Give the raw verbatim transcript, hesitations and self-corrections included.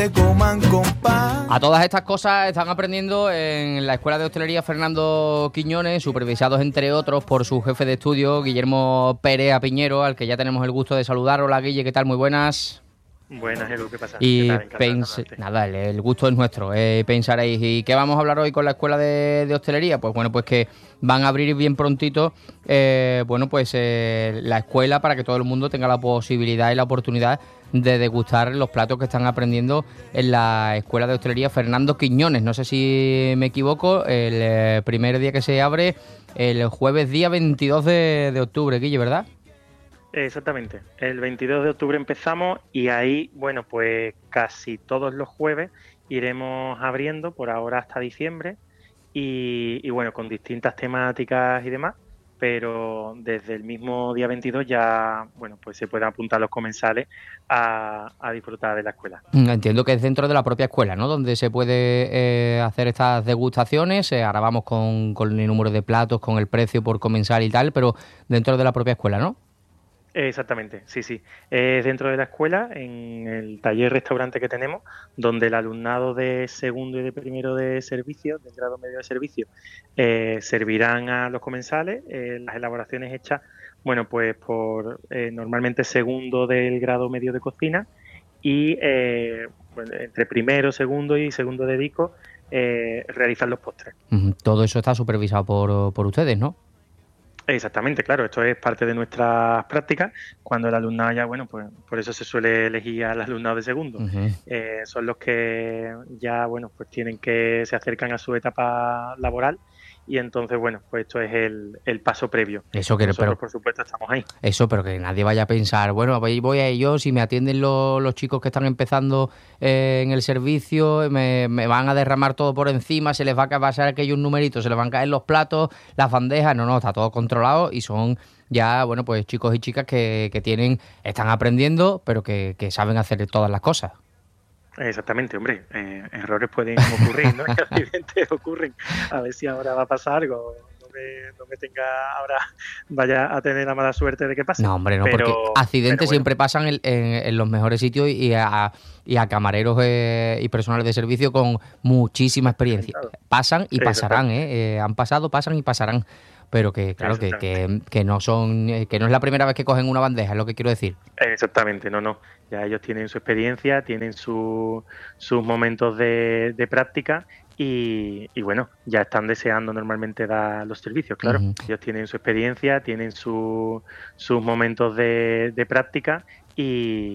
A todas estas cosas están aprendiendo en la Escuela de Hostelería Fernando Quiñones, supervisados entre otros por su jefe de estudio, Guillermo Perea Piñero, al que ya tenemos el gusto de saludar. Hola Guille, ¿qué tal? Muy buenas. Buenas, Edu, ¿qué pasa? Y ¿Qué tal? pens- nada, el, el gusto es nuestro. Eh, pensaréis, ¿y qué vamos a hablar hoy con la Escuela de, de Hostelería? Pues bueno, pues que van a abrir bien prontito, eh, bueno, pues eh, la escuela para que todo el mundo tenga la posibilidad y la oportunidad de degustar los platos que están aprendiendo en la Escuela de Hostelería Fernando Quiñones. No sé si me equivoco, el eh, primer día que se abre, el jueves día veintidós de, de octubre, Guille, ¿verdad? Exactamente. El veintidós de octubre empezamos y ahí, bueno, pues casi todos los jueves iremos abriendo, por ahora hasta diciembre, y, y bueno, con distintas temáticas y demás, pero desde el mismo día veintidós ya, bueno, pues se pueden apuntar los comensales a, a disfrutar de la escuela. Mm, Entiendo que es dentro de la propia escuela, ¿no? Donde se puede eh, hacer estas degustaciones. Eh, ahora vamos con, con el número de platos, con el precio por comensal y tal, pero dentro de la propia escuela, ¿no? Exactamente, sí, sí. Es dentro de la escuela, en el taller-restaurante que tenemos, donde el alumnado de segundo y de primero de servicio, del grado medio de servicio, eh, servirán a los comensales eh, las elaboraciones hechas, bueno, pues por eh, normalmente segundo del grado medio de cocina y eh, bueno, entre primero, segundo y segundo de disco eh, realizan los postres. Ujú. Todo eso está supervisado por, por ustedes, ¿no? Exactamente, claro, esto es parte de nuestras prácticas. Cuando el alumnado ya, bueno, pues por eso se suele elegir al alumnado de segundo. Ujú. Eh, son los que ya, bueno, pues tienen que, se acercan a su etapa laboral y entonces, bueno, pues esto es el, el paso previo. Eso que, Nosotros, pero por supuesto, estamos ahí. Eso, pero que nadie vaya a pensar, bueno, voy, voy a ellos y me atienden lo- los chicos que están empezando eh, en el servicio, me, me van a derramar todo por encima, se les va a pasar aquellos numeritos, se les van a caer los platos, las bandejas. No, no, está todo controlado y son ya, bueno, pues chicos y chicas que, que tienen, están aprendiendo, pero que, que saben hacer todas las cosas. Exactamente, hombre, eh, errores pueden ocurrir, ¿no? Accidentes ocurren. A ver si ahora va a pasar algo. No me, no me tenga ahora, vaya a tener la mala suerte de que pase. No, hombre, no, porque Pero, accidentes pero bueno, siempre pasan en, en- en los mejores sitios y a, y a camareros eh, y personales de servicio con muchísima experiencia. experimentado. Pasan y pasarán, Exactamente. ¿eh? Eh, han pasado, pasan y pasarán. Pero que, claro, que, Exactamente. que, que no son, eh, que no es la primera vez que cogen una bandeja, es lo que quiero decir. Exactamente, no, no. Ya ellos tienen su experiencia, tienen su, sus momentos de, de práctica y, y bueno, ya están deseando normalmente dar los servicios, claro. Ujú. Ellos tienen su experiencia, tienen su, sus momentos de, de práctica y,